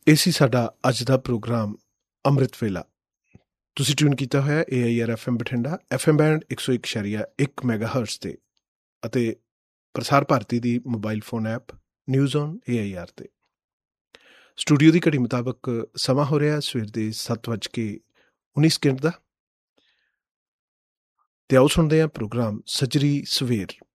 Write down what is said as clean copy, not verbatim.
ਇਹ ਸੀ ਸਾਡਾ ਅੱਜ ਦਾ ਪ੍ਰੋਗਰਾਮ ਅੰਮ੍ਰਿਤ ਵੇਲਾ। ਤੁਸੀਂ ਟਿਊਨ ਕੀਤਾ ਹੋਇਆ AIR FM Bathinda, FM band 101.1 ਮੈਗਾਹਰਟਜ਼ 'ਤੇ ਅਤੇ ਪ੍ਰਸਾਰ ਭਾਰਤੀ ਦੀ mobile phone app news on AIR 'ਤੇ। ਸਟੂਡੀਓ ਦੀ ਘੜੀ ਮੁਤਾਬਕ ਸਮਾਂ ਹੋ ਰਿਹਾ ਸਵੇਰ ਦੇ 7:19 ਦਾ। ਤੇ ਆਓ ਸੁਣਦੇ ਹਾਂ ਪ੍ਰੋਗਰਾਮ ਸੱਜਰੀ ਸਵੇਰ।